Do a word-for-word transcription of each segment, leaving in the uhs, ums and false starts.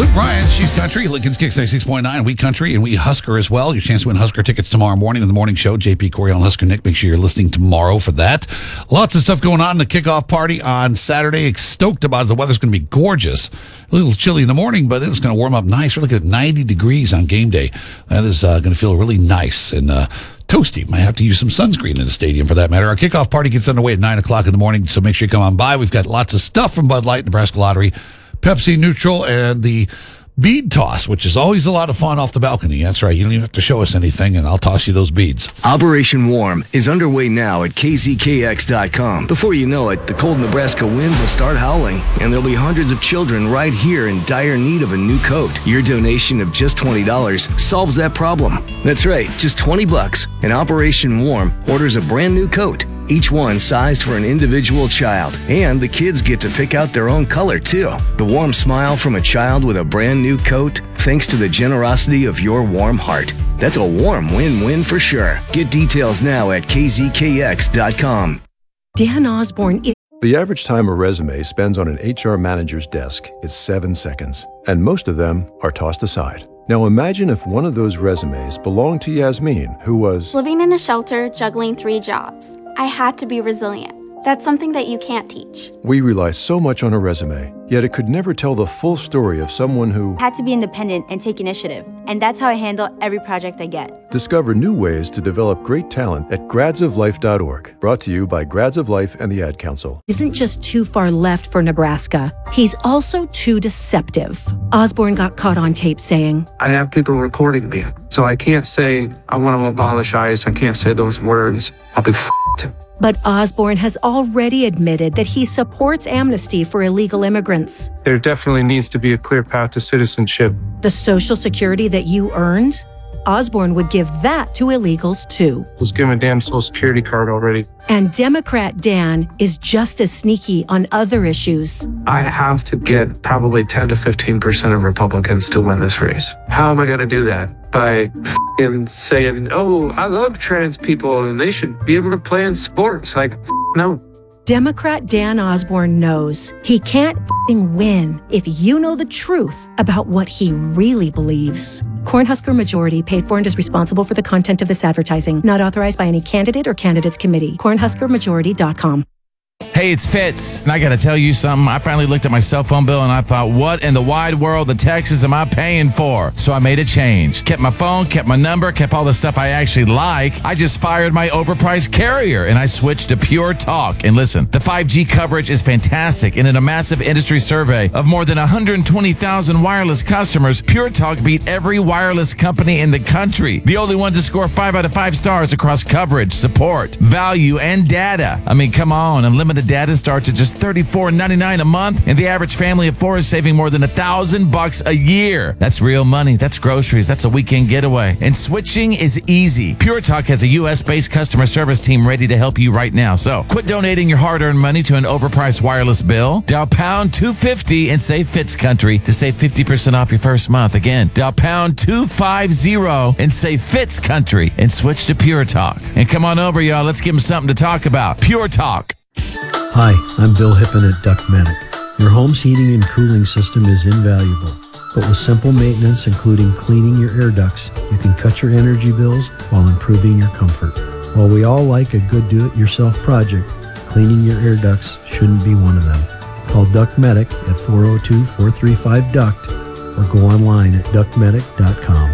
Luke Bryan, She's Country, Lincoln's Kicks ninety-six point nine, We Country, and We Husker as well. Your chance to win Husker tickets tomorrow morning in the morning show. J P Coriel and Husker Nick, make sure you're listening tomorrow for that. Lots of stuff going on in the kickoff party on Saturday. Stoked about it. The weather's going to be gorgeous. A little chilly in the morning, but it's going to warm up nice. We're looking at ninety degrees on game day. That is uh, going to feel really nice and uh, toasty. Might have to use some sunscreen in the stadium for that matter. Our kickoff party gets underway at nine o'clock in the morning, so make sure you come on by. We've got lots of stuff from Bud Light, Nebraska Lottery, Pepsi Neutral, and the bead toss, which is always a lot of fun off the balcony. That's right. You don't even have to show us anything, and I'll toss you those beads. Operation Warm is underway now at K Z K X dot com. Before you know it, the cold Nebraska winds will start howling, and there'll be hundreds of children right here in dire need of a new coat. Your donation of just twenty dollars solves that problem. That's right, just twenty bucks, and Operation Warm orders a brand new coat, each one sized for an individual child. And the kids get to pick out their own color, too. The warm smile from a child with a brand new coat, thanks to the generosity of your warm heart. That's a warm win-win for sure. Get details now at K Z K X dot com. Dan Osborne. The average time a resume spends on an H R manager's desk is seven seconds, and most of them are tossed aside. Now imagine if one of those resumes belonged to Yasmin, who was living in a shelter, juggling three jobs. I had to be resilient. That's something that you can't teach. We rely so much on a resume, yet it could never tell the full story of someone who had to be independent and take initiative. And that's how I handle every project I get. Discover new ways to develop great talent at grads of life dot org. Brought to you by Grads of Life and the Ad Council. Isn't just too far left for Nebraska. He's also too deceptive. Osborne got caught on tape saying, I have people recording me, so I can't say I want to abolish ICE. I can't say those words. I'll be f***ed. But Osborne has already admitted that he supports amnesty for illegal immigrants. There definitely needs to be a clear path to citizenship. The Social Security that you earned? Osborne would give that to illegals too. Let's give him a damn Social Security card already. And Democrat Dan is just as sneaky on other issues. I have to get probably ten to fifteen percent of Republicans to win this race. How am I going to do that? By f***ing saying, oh, I love trans people and they should be able to play in sports. Like, f- no. Democrat Dan Osborne knows he can't f***ing win if you know the truth about what he really believes. Cornhusker Majority, paid for and is responsible for the content of this advertising. Not authorized by any candidate or candidates committee. cornhusker majority dot com. Hey, it's Fitz, and I got to tell you something. I finally looked at my cell phone bill, and I thought, what in the wide world of Texas am I paying for? So I made a change. Kept my phone, kept my number, kept all the stuff I actually like. I just fired my overpriced carrier, and I switched to Pure Talk. And listen, the five G coverage is fantastic, and in a massive industry survey of more than one hundred twenty thousand wireless customers, Pure Talk beat every wireless company in the country. The only one to score five out of five stars across coverage, support, value, and data. I mean, come on, unlimited data starts at just thirty-four ninety-nine a month, and the average family of four is saving more than a thousand bucks a year. That's real money. That's groceries. That's a weekend getaway. And switching is easy. Pure Talk has a U S-based customer service team ready to help you right now. So quit donating your hard-earned money to an overpriced wireless bill. Dial pound two fifty and say Fitz Country to save fifty percent off your first month. Again, dial pound two fifty and say Fitz Country and switch to Pure Talk. And come on over, y'all. Let's give them something to talk about. Pure Talk. Hi, I'm Bill Hippen at Duct Medic. Your home's heating and cooling system is invaluable, but with simple maintenance, including cleaning your air ducts, you can cut your energy bills while improving your comfort. While we all like a good do-it-yourself project, cleaning your air ducts shouldn't be one of them. Call Duct Medic at four oh two, four three five, duct or go online at duct medic dot com.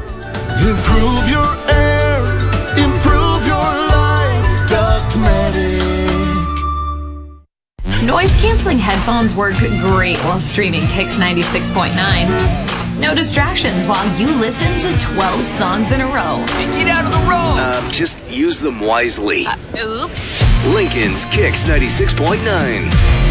Improve your air, improve your life, Duct Medic. Noise-canceling headphones work great while streaming Kicks ninety-six point nine. No distractions while you listen to twelve songs in a row. Get out of the road! Uh, just use them wisely. Uh, oops. Lincoln's Kicks ninety-six point nine.